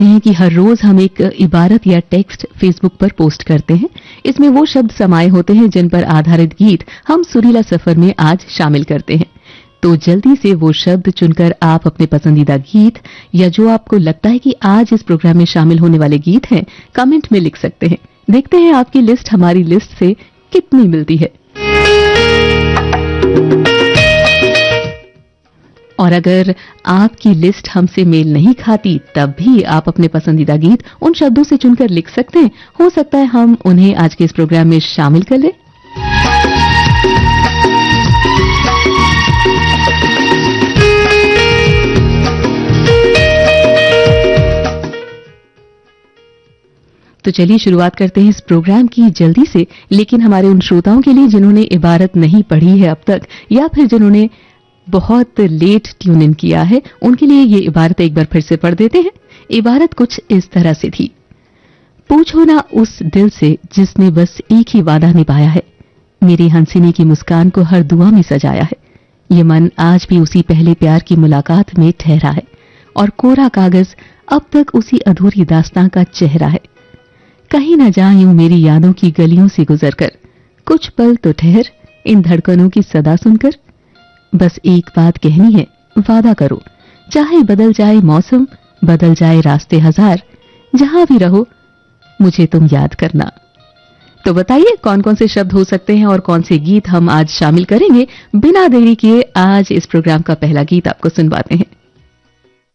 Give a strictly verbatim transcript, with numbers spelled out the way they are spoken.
हैं कि हर रोज हम एक इबारत या टेक्स्ट फेसबुक पर पोस्ट करते हैं। इसमें वो शब्द समाये होते हैं जिन पर आधारित गीत हम सुरीला सफर में आज शामिल करते हैं। तो जल्दी से वो शब्द चुनकर आप अपने पसंदीदा गीत या जो आपको लगता है कि आज इस प्रोग्राम में शामिल होने वाले गीत हैं, कमेंट में लिख सकते हैं। देखते हैं आपकी लिस्ट हमारी लिस्ट से कितनी मिलती है। और अगर आपकी लिस्ट हमसे मेल नहीं खाती, तब भी आप अपने पसंदीदा गीत उन शब्दों से चुनकर लिख सकते हैं। हो सकता है हम उन्हें आज के इस प्रोग्राम में शामिल कर लें। तो चलिए शुरुआत करते हैं इस प्रोग्राम की जल्दी से, लेकिन हमारे उन श्रोताओं के लिए जिन्होंने इबारत नहीं पढ़ी है अब तक, या फिर जिन्होंने बहुत लेट ट्यून इन किया है, उनके लिए ये इबारत एक बार फिर से पढ़ देते हैं। इबारत कुछ इस तरह से थी। पूछो ना उस दिल से जिसने बस एक ही वादा निभाया है, मेरी हंसने की मुस्कान को हर दुआ में सजाया है। ये मन आज भी उसी पहले प्यार की मुलाकात में ठहरा है, और कोरा कागज अब तक उसी अधूरी दास्तां का चेहरा है। कहीं न जा यूं मेरी यादों की गलियों से गुजरकर, कुछ पल तो ठहर इन धड़कनों की सदा सुनकर। बस एक बात कहनी है, वादा करो, चाहे बदल जाए मौसम, बदल जाए रास्ते हजार, जहां भी रहो मुझे तुम याद करना। तो बताइए कौन कौन से शब्द हो सकते हैं और कौन से गीत हम आज शामिल करेंगे। बिना देरी किए आज इस प्रोग्राम का पहला गीत आपको सुनवाते हैं।